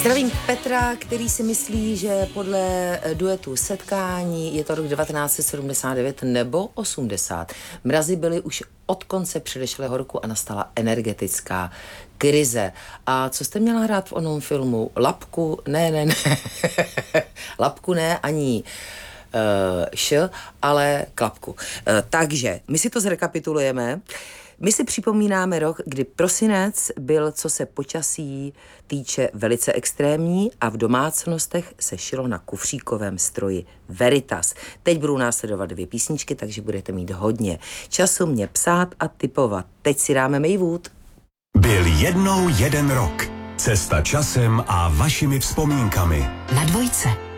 Zdravím Petra, který si myslí, že podle duetu Setkání je to rok 1979 nebo 80. Mrazy byly už od konce předešlého roku a nastala energetická krize. A co jste měla hrát v onom filmu? Lapku? Ne. Lapku ne, ani ale klapku. Takže my si to zrekapitulujeme. My si připomínáme rok, kdy prosinec byl, co se počasí týče, velice extrémní a v domácnostech se šilo na kufříkovém stroji Veritas. Teď budou následovat 2 písničky, takže budete mít hodně času mě psát a tipovat. Teď si dáme Maywood. Byl jednou jeden rok. Cesta časem a vašimi vzpomínkami. Na Dvojce.